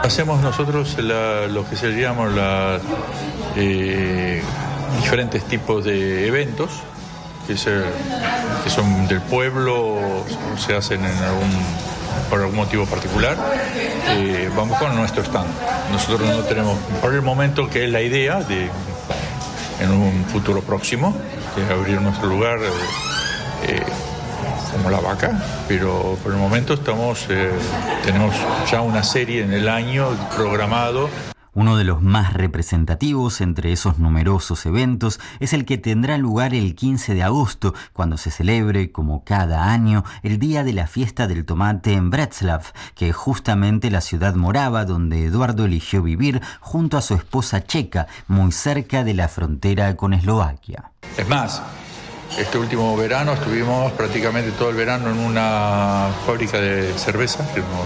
Hacemos nosotros lo que se llaman diferentes tipos de eventos que son del pueblo o se hacen por algún motivo particular. Vamos con nuestro stand. Nosotros no tenemos por el momento, que es la idea de en un futuro próximo de abrir nuestro lugar como La Vaca, pero por el momento tenemos ya una serie en el año programado. Uno de los más representativos entre esos numerosos eventos es el que tendrá lugar el 15 de agosto, cuando se celebre, como cada año, el Día de la Fiesta del Tomate en Wrocław, que es justamente la ciudad morava donde Eduardo eligió vivir junto a su esposa checa, muy cerca de la frontera con Eslovaquia. Es más, este último verano estuvimos prácticamente todo el verano en una fábrica de cerveza,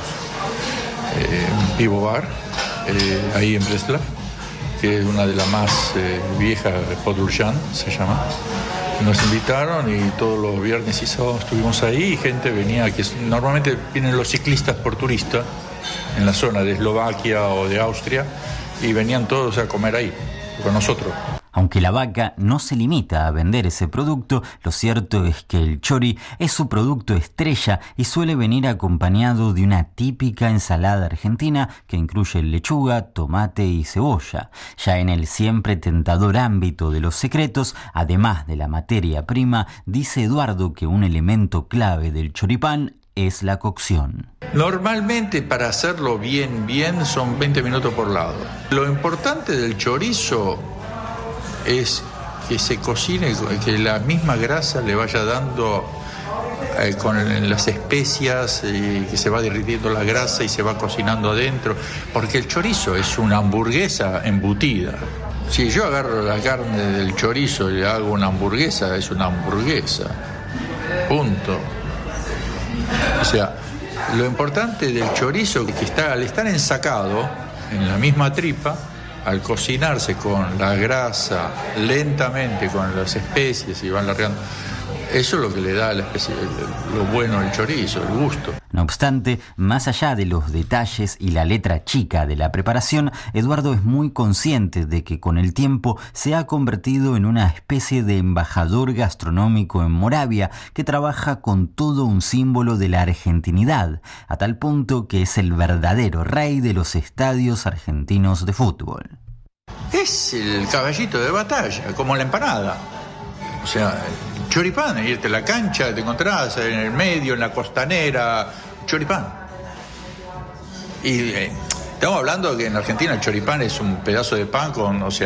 un Pivo Bar, ahí en Wrocław, que es una de las más viejas, Podurjan se llama. Nos invitaron y todos los viernes y sábados estuvimos ahí y gente venía, que normalmente vienen los ciclistas por turista en la zona de Eslovaquia o de Austria, y venían todos a comer ahí con nosotros. Aunque La Vaca no se limita a vender ese producto, lo cierto es que el chori es su producto estrella y suele venir acompañado de una típica ensalada argentina que incluye lechuga, tomate y cebolla. Ya en el siempre tentador ámbito de los secretos, además de la materia prima, dice Eduardo que un elemento clave del choripán es la cocción. Normalmente para hacerlo bien son 20 minutos por lado. Lo importante del chorizo es que se cocine, que la misma grasa le vaya dando con las especias, que se va derritiendo la grasa y se va cocinando adentro, porque el chorizo es una hamburguesa embutida. Si yo agarro la carne del chorizo y le hago una hamburguesa, es una hamburguesa. Punto. O sea, lo importante del chorizo es que al estar ensacado en la misma tripa, al cocinarse con la grasa lentamente, con las especies y van largando, eso es lo que le da lo bueno al chorizo, el gusto. No obstante, más allá de los detalles y la letra chica de la preparación, Eduardo es muy consciente de que con el tiempo se ha convertido en una especie de embajador gastronómico en Moravia que trabaja con todo un símbolo de la argentinidad, a tal punto que es el verdadero rey de los estadios argentinos de fútbol. Es el caballito de batalla, como la empanada. O sea, choripán, irte a la cancha, te encontrás en el medio, en la costanera, choripán. Y estamos hablando que en Argentina el choripán es un pedazo de pan con, un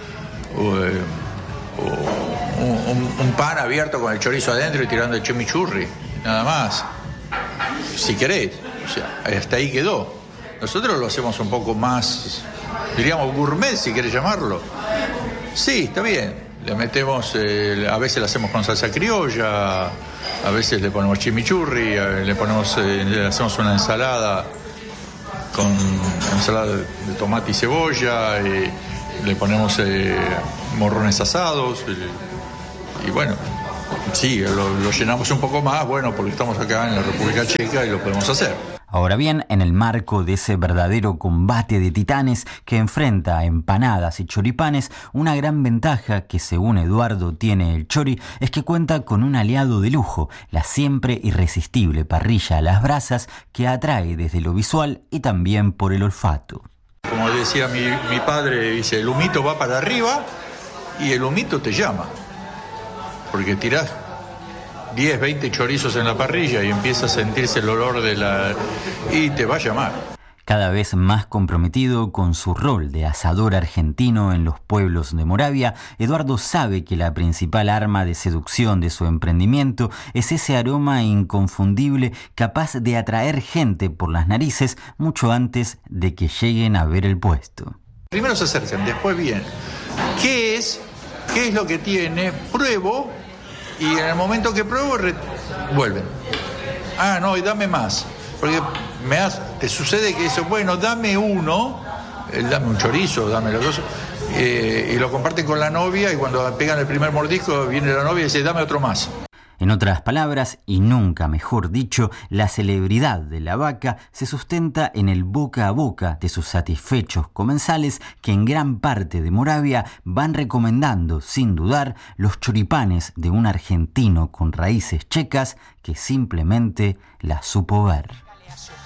pan abierto con el chorizo adentro y tirando el chimichurri, nada más. Si querés, o sea, hasta ahí quedó. Nosotros lo hacemos un poco más, diríamos gourmet, si querés llamarlo. Sí, está bien. Le metemos, a veces lo hacemos con salsa criolla, a veces le ponemos chimichurri, le hacemos una ensalada con ensalada de tomate y cebolla, le ponemos morrones asados, y bueno, sí, lo llenamos un poco más, bueno, porque estamos acá en la República Checa y lo podemos hacer. Ahora bien, en el marco de ese verdadero combate de titanes que enfrenta a empanadas y choripanes, una gran ventaja que según Eduardo tiene el chori es que cuenta con un aliado de lujo, la siempre irresistible parrilla a las brasas que atrae desde lo visual y también por el olfato. Como decía mi padre, dice, el humito va para arriba y el humito te llama, porque tirás 10, 20 chorizos en la parrilla y empieza a sentirse el olor y te va a llamar. Cada vez más comprometido con su rol de asador argentino en los pueblos de Moravia, Eduardo sabe que la principal arma de seducción de su emprendimiento es ese aroma inconfundible capaz de atraer gente por las narices mucho antes de que lleguen a ver el puesto. Primero se acercan, después vienen. ¿Qué es lo que tiene? Pruebo. Y en el momento que pruebo, vuelven. Ah, no, y dame más. Porque te sucede que eso, bueno, dame uno, dame un chorizo, dame los dos, y lo comparten con la novia, y cuando pegan el primer mordisco, viene la novia y dice, dame otro más. En otras palabras, y nunca mejor dicho, la celebridad de la vaca se sustenta en el boca a boca de sus satisfechos comensales que en gran parte de Moravia van recomendando, sin dudar, los choripanes de un argentino con raíces checas que simplemente la supo ver.